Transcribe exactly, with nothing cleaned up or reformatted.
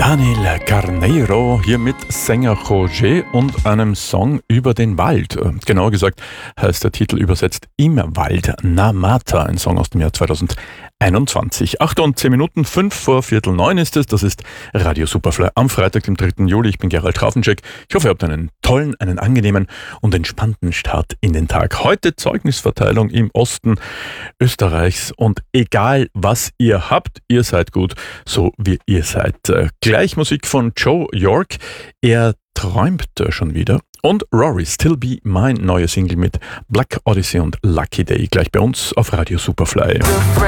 Daniel Carneiro hier mit Sänger Roger und einem Song über den Wald. Genauer gesagt heißt der Titel übersetzt Im Wald Na Mata, ein Song aus dem Jahr zweitausendeinundzwanzig. acht und zehn Minuten, fünf vor Viertel neun ist es. Das ist Radio Superfly am Freitag, dem dritten Juli. Ich bin Gerald Traufenschek. Ich hoffe, ihr habt einen tollen, einen angenehmen und entspannten Start in den Tag. Heute Zeugnisverteilung im Osten Österreichs und egal was ihr habt, ihr seid gut, so wie ihr seid. Gleich Musik von Joe York. Er träumt schon wieder. Und Rory, Still Be Mine, neue Single mit Black Odyssey und Lucky Day. Gleich bei uns auf Radio Superfly.